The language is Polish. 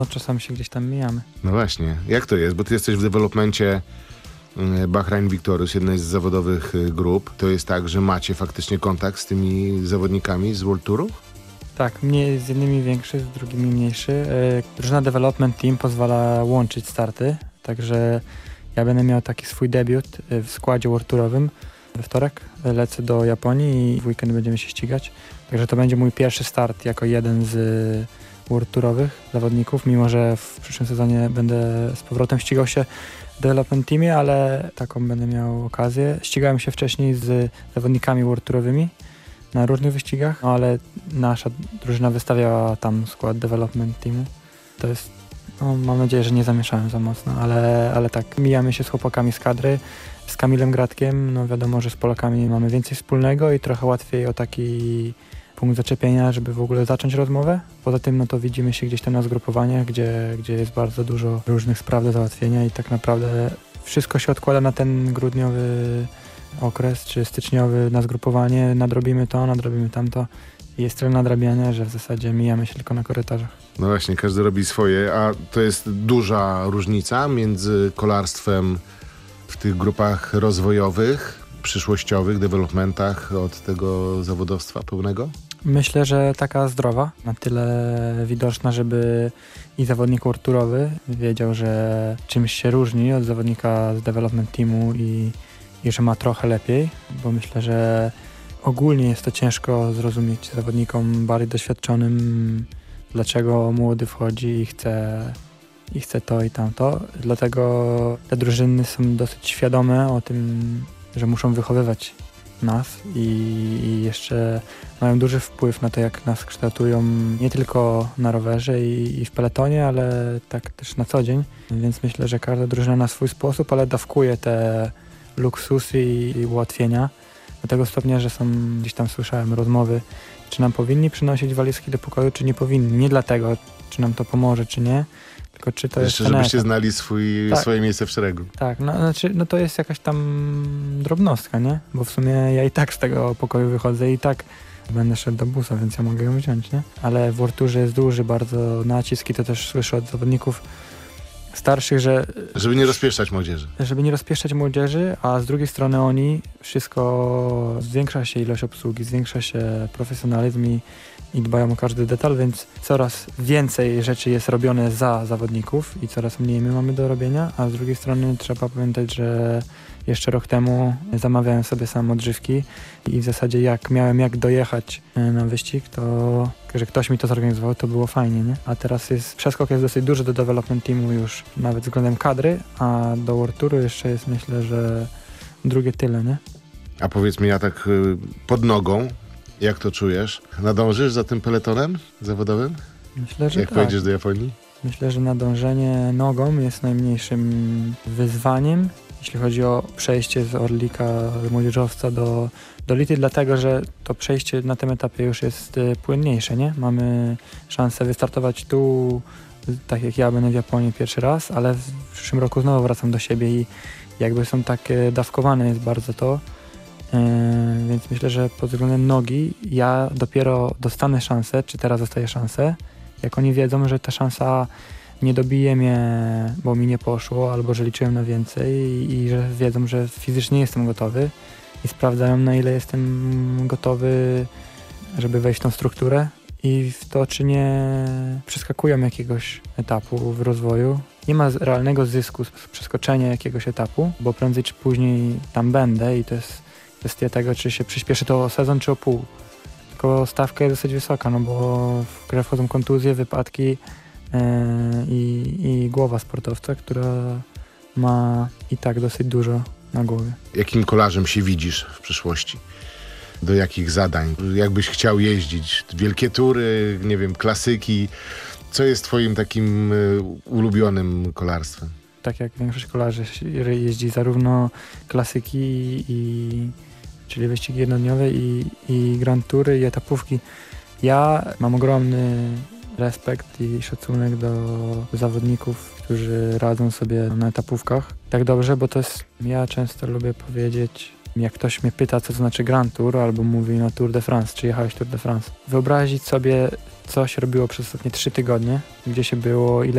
No, czasami się gdzieś tam mijamy. No właśnie, jak to jest? Bo ty jesteś w developmencie Bahrain Victorious, jednej z zawodowych grup. To jest tak, że macie faktycznie kontakt z tymi zawodnikami z World Touru? Tak, mnie z jednymi większy, z drugimi mniejszy. Drużyna Development Team pozwala łączyć starty, także ja będę miał taki swój debiut w składzie World Tourowym. We wtorek lecę do Japonii i w weekend będziemy się ścigać. Także to będzie mój pierwszy start jako jeden z World Tourowych zawodników, mimo że w przyszłym sezonie będę z powrotem ścigał się w Development Teamie, ale taką będę miał okazję. Ścigałem się wcześniej z zawodnikami World Tourowymi na różnych wyścigach, no ale nasza drużyna wystawiała tam skład Development Teamu. To jest, no, mam nadzieję, że nie zamieszałem za mocno, ale tak, mijamy się z chłopakami z kadry, z Kamilem Gratkiem, no wiadomo, że z Polakami mamy więcej wspólnego i trochę łatwiej o taki punkt zaczepienia, żeby w ogóle zacząć rozmowę. Poza tym no to widzimy się gdzieś tam na zgrupowaniach, gdzie jest bardzo dużo różnych spraw do załatwienia i tak naprawdę wszystko się odkłada na ten grudniowy okres, czy styczniowy na zgrupowanie, nadrobimy to, nadrobimy tamto. I jest tyle nadrabiania, że w zasadzie mijamy się tylko na korytarzach. No właśnie, każdy robi swoje, a to jest duża różnica między kolarstwem w tych grupach rozwojowych, przyszłościowych, developmentach od tego zawodowstwa pełnego? Myślę, że taka zdrowa, na tyle widoczna, żeby i zawodnik World Tourowy wiedział, że czymś się różni od zawodnika z development teamu i że ma trochę lepiej, bo myślę, że ogólnie jest to ciężko zrozumieć zawodnikom bardziej doświadczonym, dlaczego młody wchodzi i chce to i tamto. Dlatego te drużyny są dosyć świadome o tym, że muszą wychowywać nas i jeszcze mają duży wpływ na to, jak nas kształtują nie tylko na rowerze i w peletonie, ale tak też na co dzień. Więc myślę, że każda drużyna na swój sposób, ale dawkuje te luksusy i ułatwienia. Do tego stopnia, że są, gdzieś tam słyszałem rozmowy, czy nam powinni przynosić walizki do pokoju, czy nie powinni. Nie dlatego, czy nam to pomoże, czy nie, tylko czy to jeszcze, jest żebyście znali swoje miejsce w szeregu. Tak, no to jest jakaś tam drobnostka, nie? Bo w sumie ja i tak z tego pokoju wychodzę i tak będę szedł do busa, więc ja mogę ją wziąć, nie? Ale w World Tourze jest duży bardzo nacisk i to też słyszę od zawodników starszych, że... Żeby nie rozpieszczać młodzieży. Żeby nie rozpieszczać młodzieży, a z drugiej strony wszystko zwiększa się ilość obsługi, zwiększa się profesjonalizm i dbają o każdy detal, więc coraz więcej rzeczy jest robione za zawodników i coraz mniej my mamy do robienia, a z drugiej strony trzeba pamiętać, że jeszcze rok temu zamawiałem sobie sam odżywki i w zasadzie jak dojechać na wyścig, to że ktoś mi to zorganizował, to było fajnie, nie? A teraz przeskok jest dosyć duży do development teamu już nawet względem kadry, a do World Touru jeszcze jest, myślę, że drugie tyle, nie? A powiedz mi, ja tak pod nogą, jak to czujesz? Nadążysz za tym peletonem zawodowym? Myślę, że jak tak. pojedziesz do Japonii? Myślę, że nadążenie nogą jest najmniejszym wyzwaniem, jeśli chodzi o przejście z Orlika, z młodzieżowca do Lity, dlatego że to przejście na tym etapie już jest płynniejsze, nie? Mamy szansę wystartować tu, tak jak ja będę w Japonii pierwszy raz, ale w przyszłym roku znowu wracam do siebie i jakby są takie dawkowane jest bardzo to. Więc myślę, że pod względem nogi ja dopiero dostanę szansę, czy teraz dostaję szansę, jak oni wiedzą, że ta szansa nie dobije mnie, bo mi nie poszło, albo że liczyłem na więcej i że wiedzą, że fizycznie jestem gotowy i sprawdzają, na ile jestem gotowy, żeby wejść w tą strukturę i w to, czy nie przeskakują jakiegoś etapu w rozwoju. Nie ma realnego zysku z przeskoczenia jakiegoś etapu, bo prędzej czy później tam będę i to jest kwestia tego, czy się przyspieszy to o sezon, czy o pół. Tylko stawka jest dosyć wysoka, no bo w grę wchodzą kontuzje, wypadki i głowa sportowca, która ma i tak dosyć dużo na głowie. Jakim kolarzem się widzisz w przyszłości? Do jakich zadań? Jakbyś chciał jeździć? Wielkie tury, nie wiem, klasyki? Co jest twoim takim ulubionym kolarstwem? Tak jak większość kolarzy jeździ zarówno klasyki, czyli wyścigi jednodniowe i grand tury i etapówki. Ja mam ogromny respekt i szacunek do zawodników, którzy radzą sobie na etapówkach tak dobrze, bo to jest, ja często lubię powiedzieć, jak ktoś mnie pyta, co to znaczy Grand Tour, albo mówi na Tour de France, czy jechałeś Tour de France. Wyobrazić sobie, co się robiło przez ostatnie 3 tygodnie, gdzie się było, ile